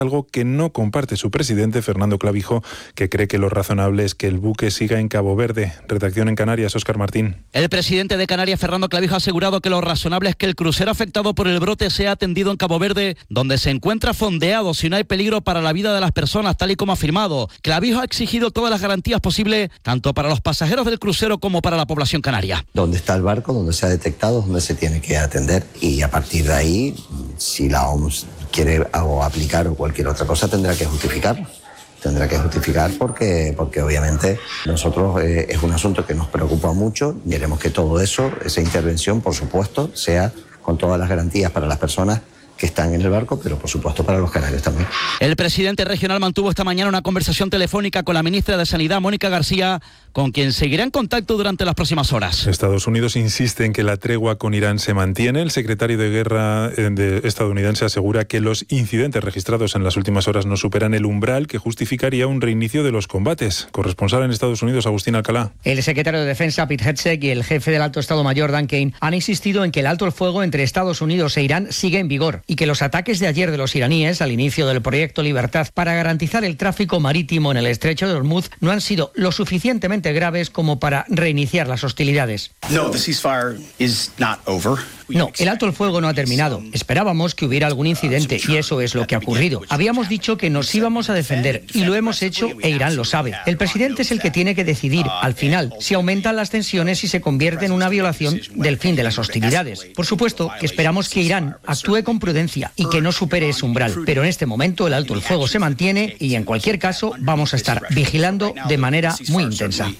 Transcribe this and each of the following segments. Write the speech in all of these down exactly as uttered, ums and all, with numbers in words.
algo que no comparte su presidente, Fernando Clavijo, que cree que lo razonable es que el buque siga en Cabo Verde. Redacción en Canarias, Óscar Martín. El presidente de Canarias, Fernando Clavijo, ha asegurado que lo razonable es que el crucero afectado por el brote sea atendido en Cabo Verde, donde se encuentra fondeado si no hay peligro para la vida de las personas, tal y como ha afirmado. Clavijo ha exigido todas las garantías posibles, tanto para los pasajeros del crucero como para la población canaria. Donde está el barco, donde se ha detectado, donde se tiene que atender, y a partir de ahí, si la O M S quiere o aplicar o cualquier otra cosa, tendrá que justificarlo. Tendrá que justificar porque, porque obviamente nosotros eh, es un asunto que nos preocupa mucho. Queremos que todo eso, esa intervención, por supuesto, sea con todas las garantías para las personas que están en el barco, pero por supuesto para los canarios también. El presidente regional mantuvo esta mañana una conversación telefónica con la ministra de Sanidad, Mónica García, con quien seguirá en contacto durante las próximas horas. Estados Unidos insiste en que la tregua con Irán se mantiene. El secretario de Guerra de estadounidense asegura que los incidentes registrados en las últimas horas no superan el umbral que justificaría un reinicio de los combates. Corresponsal en Estados Unidos, Agustín Alcalá. El secretario de Defensa, Pete Hegseth, y el jefe del Alto Estado Mayor, Dan Kane, han insistido en que el alto el fuego entre Estados Unidos e Irán sigue en vigor y que los ataques de ayer de los iraníes al inicio del proyecto Libertad para garantizar el tráfico marítimo en el estrecho de Hormuz no han sido lo suficientemente graves como para reiniciar las hostilidades. No, the ceasefire is not over. No, el alto el fuego no ha terminado. Esperábamos que hubiera algún incidente y eso es lo que ha ocurrido. Habíamos dicho que nos íbamos a defender y lo hemos hecho e Irán lo sabe. El presidente es el que tiene que decidir, al final, si aumentan las tensiones y se convierte en una violación del fin de las hostilidades. Por supuesto que esperamos que Irán actúe con prudencia y que no supere ese umbral. Pero en este momento el alto el fuego se mantiene y en cualquier caso vamos a estar vigilando de manera muy intensa.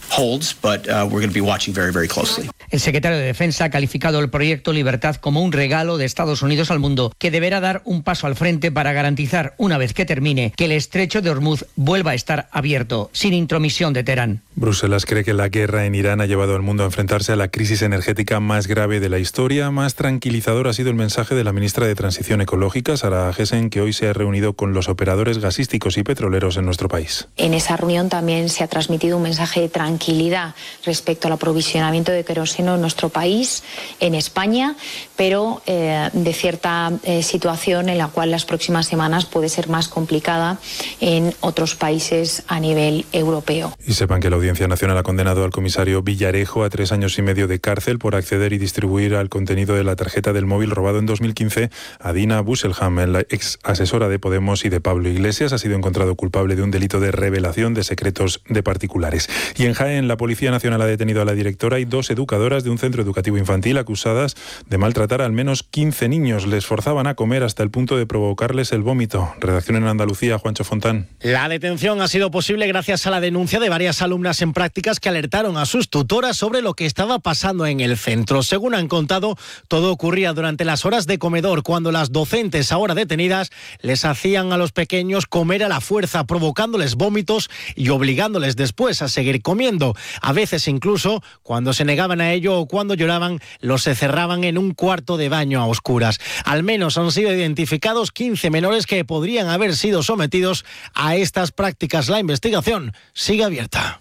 El secretario de Defensa ha calificado el proyecto Libertad como un regalo de Estados Unidos al mundo que deberá dar un paso al frente para garantizar, una vez que termine, que el estrecho de Hormuz vuelva a estar abierto, sin intromisión de Teherán. Bruselas cree que la guerra en Irán ha llevado al mundo a enfrentarse a la crisis energética más grave de la historia. Más tranquilizador ha sido el mensaje de la ministra de Transición Ecológica, Sara Agesen, que hoy se ha reunido con los operadores gasísticos y petroleros en nuestro país. En esa reunión también se ha transmitido un mensaje de tranquilidad respecto al aprovisionamiento de queroseno en nuestro país, en España, pero eh, de cierta eh, situación en la cual las próximas semanas puede ser más complicada en otros países a nivel europeo. Y sepan que la Audiencia Nacional ha condenado al comisario Villarejo a tres años y medio de cárcel por acceder y distribuir al contenido de la tarjeta del móvil robado en dos mil quince a Dina Busselham, la ex asesora de Podemos y de Pablo Iglesias. Ha sido encontrado culpable de un delito de revelación de secretos de particulares. Y en Jaén, la Policía Nacional ha detenido a la directora y dos educadoras de un centro educativo infantil acusadas de maltratar a al menos quince niños. Les forzaban a comer hasta el punto de provocarles el vómito. Redacción en Andalucía, Juancho Fontán. La detención ha sido posible gracias a la denuncia de varias alumnas en prácticas que alertaron a sus tutoras sobre lo que estaba pasando en el centro. Según han contado, todo ocurría durante las horas de comedor, cuando las docentes, ahora detenidas, les hacían a los pequeños comer a la fuerza, provocándoles vómitos y obligándoles después a seguir comiendo. A veces incluso, cuando se negaban a ello o cuando lloraban, los encerraban en un cuarto de baño a oscuras. Al menos han sido identificados quince menores que podrían haber sido sometidos a estas prácticas. La investigación sigue abierta.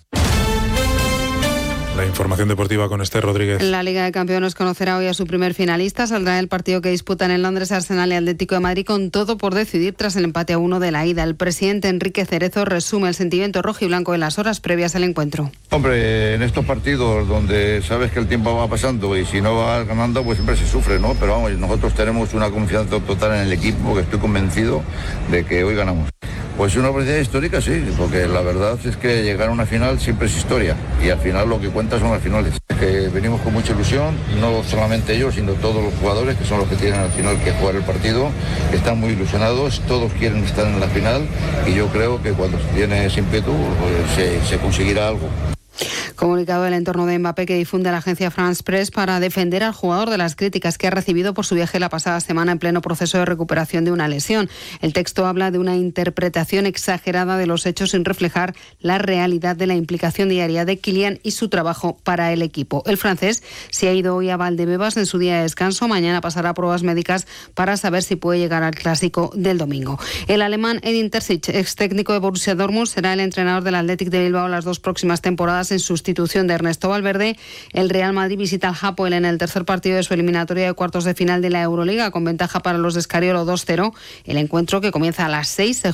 La información deportiva con Esther Rodríguez. La Liga de Campeones conocerá hoy a su primer finalista. Saldrá el partido que disputan en Londres Arsenal y Atlético de Madrid, con todo por decidir tras el empate a uno de la ida. El presidente Enrique Cerezo resume el sentimiento rojiblanco en las horas previas al encuentro. Hombre, en estos partidos donde sabes que el tiempo va pasando y si no vas ganando, pues siempre se sufre, ¿no? Pero vamos, nosotros tenemos una confianza total en el equipo, que estoy convencido de que hoy ganamos. Pues una oportunidad histórica, sí, porque la verdad es que llegar a una final siempre es historia y al final lo que cuenta son las finales. Que venimos con mucha ilusión, no solamente ellos, sino todos los jugadores, que son los que tienen al final que jugar el partido, están muy ilusionados, todos quieren estar en la final y yo creo que cuando se tiene ese ímpetu pues se, se conseguirá algo. Comunicado del entorno de Mbappé que difunde la agencia France Press para defender al jugador de las críticas que ha recibido por su viaje la pasada semana en pleno proceso de recuperación de una lesión. El texto habla de una interpretación exagerada de los hechos sin reflejar la realidad de la implicación diaria de Kylian y su trabajo para el equipo. El francés se ha ido hoy a Valdebebas en su día de descanso. Mañana pasará pruebas médicas para saber si puede llegar al clásico del domingo. El alemán Edin Terzic, ex técnico de Borussia Dortmund, será el entrenador del Athletic de Bilbao las dos próximas temporadas en sustitución de Ernesto Valverde. El Real Madrid visita al Hapoel en el tercer partido de su eliminatoria de cuartos de final de la Euroliga, con ventaja para los de Scariolo dos cero. El encuentro, que comienza a las seis, se